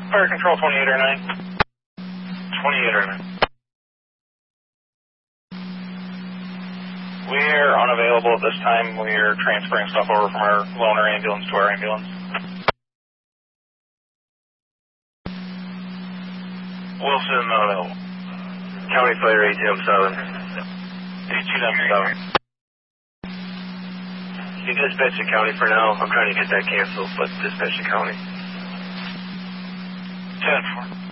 Fire Control 2809. 2809. We're unavailable at this time. We're transferring stuff over from our loaner ambulance to our ambulance. Wilson, unavailable. County Fire ATM 7. ATM 7. You can dispatch the county for now. I'm trying to get that canceled, but dispatch the county. 10-4.